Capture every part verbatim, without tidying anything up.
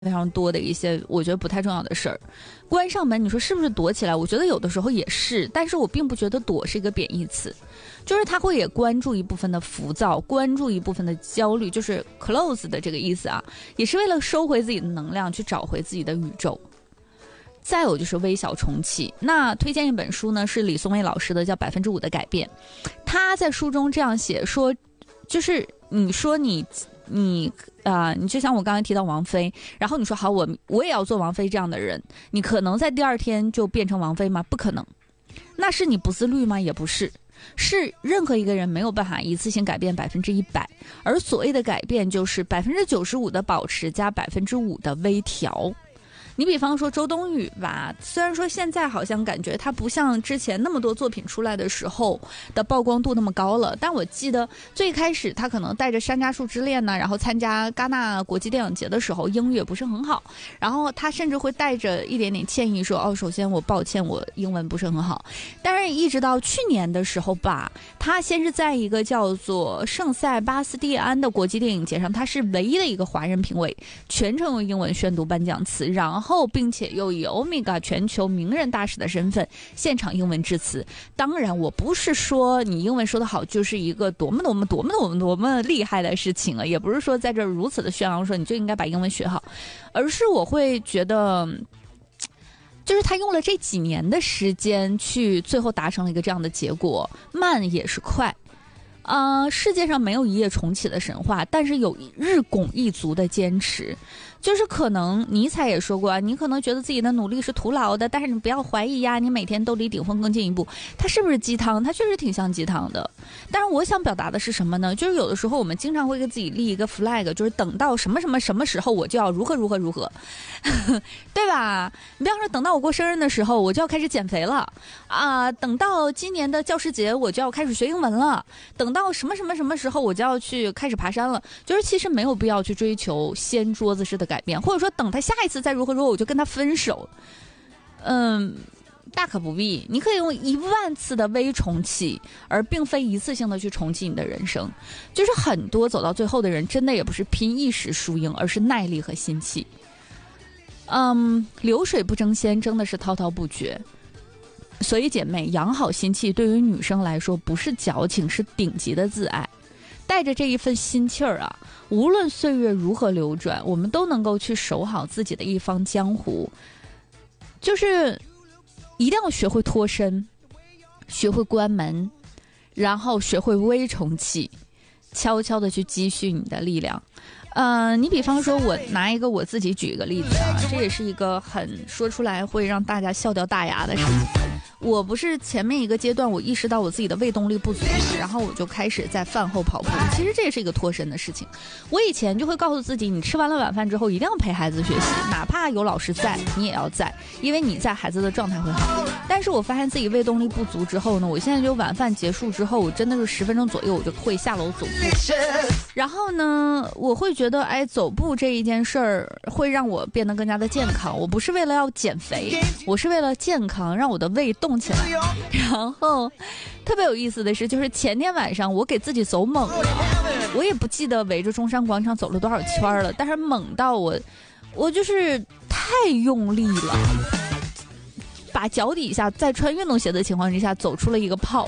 非常多的一些我觉得不太重要的事儿。关上门，你说是不是躲起来？我觉得有的时候也是，但是我并不觉得躲是一个贬义词，就是他会也关注一部分的浮躁，关注一部分的焦虑，就是 close 的这个意思啊，也是为了收回自己的能量，去找回自己的宇宙。再有就是微小重启，那推荐一本书呢，是李松蔚老师的，叫《百分之五的改变》。他在书中这样写说，就是你说你你啊、呃，你就像我刚才提到王菲，然后你说好，我我也要做王菲这样的人，你可能在第二天就变成王菲吗？不可能。那是你不自律吗？也不是。是任何一个人没有办法一次性改变百分之一百，而所谓的改变就是百分之九十五的保持加百分之五的微调。你比方说周冬雨吧，虽然说现在好像感觉她不像之前那么多作品出来的时候的曝光度那么高了，但我记得最开始她可能带着山楂树之恋呢，然后参加戛纳国际电影节的时候英语也不是很好，然后她甚至会带着一点点歉意说，哦，首先我抱歉我英文不是很好。但是一直到去年的时候吧，她先是在一个叫做圣塞巴斯蒂安的国际电影节上，她是唯一的一个华人评委，全程用英文宣读颁奖词，然后后并且又以欧米伽全球名人大使的身份现场英文致辞。当然我不是说你英文说得好就是一个多么多么多么多么多么厉害的事情啊，也不是说在这如此的宣扬说你就应该把英文学好，而是我会觉得就是他用了这几年的时间去最后达成了一个这样的结果，慢也是快。呃，世界上没有一夜重启的神话，但是有日拱一卒的坚持。就是可能尼采也说过啊，你可能觉得自己的努力是徒劳的，但是你不要怀疑呀，你每天都离顶峰更进一步。它是不是鸡汤？它确实挺像鸡汤的。但是我想表达的是什么呢？就是有的时候我们经常会给自己立一个 flag， 就是等到什么什么什么时候我就要如何如何如何对吧？你比方说等到我过生日的时候我就要开始减肥了啊、呃，等到今年的教师节我就要开始学英文了，等到什么什么什么时候我就要去开始爬山了。就是其实没有必要去追求掀桌子式的改变，或者说等他下一次再如何如何我就跟他分手，嗯，大可不必。你可以用一万次的微重启，而并非一次性的去重启你的人生。就是很多走到最后的人真的也不是拼一时输赢，而是耐力和心气。嗯，流水不争先，争的是滔滔不绝。所以姐妹，养好心气对于女生来说不是矫情，是顶级的自爱。带着这一份心气儿啊，无论岁月如何流转，我们都能够去守好自己的一方江湖。就是一定要学会脱身，学会关门，然后学会微重启，悄悄的去积蓄你的力量。呃，你比方说我拿一个我自己举一个例子啊，这也是一个很说出来会让大家笑掉大牙的事情。我不是前面一个阶段我意识到我自己的胃动力不足嘛，然后我就开始在饭后跑步。其实这也是一个脱身的事情。我以前就会告诉自己，你吃完了晚饭之后一定要陪孩子学习，哪怕有老师在你也要在，因为你在孩子的状态会好。但是我发现自己胃动力不足之后呢，我现在就晚饭结束之后，我真的是十分钟左右我就会下楼走步。然后呢，我会觉得哎，走步这一件事儿会让我变得更加的健康。我不是为了要减肥，我是为了健康，让我的胃动起来。然后特别有意思的是，就是前天晚上我给自己走猛了，我也不记得围着中山广场走了多少圈了，但是猛到我我就是太用力了，把脚底下在穿运动鞋的情况之下走出了一个泡。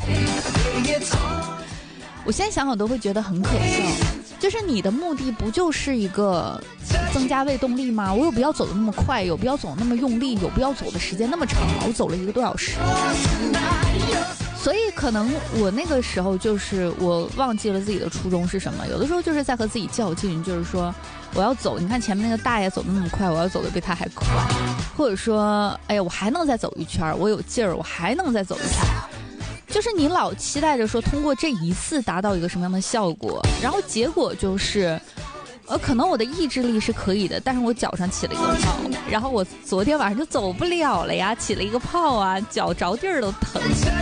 我现在想想都会觉得很可笑，就是你的目的不就是一个增加胃动力吗？我有必要走得那么快，有必要走那么用力，有必要走的时间那么长吗？我走了一个多小时。所以可能我那个时候就是我忘记了自己的初衷是什么，有的时候就是在和自己较劲，就是说我要走，你看前面那个大爷走得那么快，我要走得比他还快，或者说哎呀我还能再走一圈，我有劲儿，我还能再走一圈。就是你老期待着说通过这一次达到一个什么样的效果，然后结果就是呃，可能我的意志力是可以的，但是我脚上起了一个泡，然后我昨天晚上就走不了了呀，起了一个泡啊，脚着地儿都疼。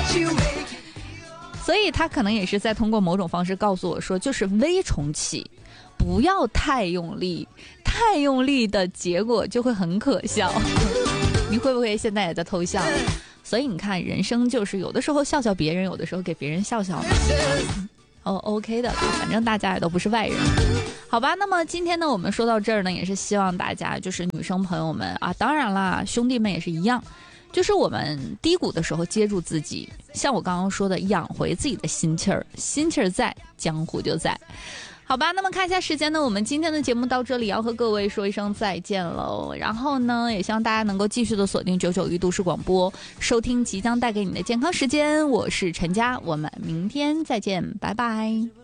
所以他可能也是在通过某种方式告诉我说，就是微重启，不要太用力，太用力的结果就会很可笑。你会不会现在也在偷笑？所以你看，人生就是有的时候笑笑别人，有的时候给别人笑笑嘛。哦 ，OK 的啦，反正大家也都不是外人。 好吧，那么今天呢，我们说到这儿呢，也是希望大家就是女生朋友们啊，当然啦，兄弟们也是一样，就是我们低谷的时候接住自己，像我刚刚说的，养回自己的心气儿，心气儿在，江湖就在。好吧，那么看一下时间呢，我们今天的节目到这里要和各位说一声再见喽。然后呢，也希望大家能够继续的锁定九九一都市广播，收听即将带给你的健康时间。我是陈佳，我们明天再见，拜拜。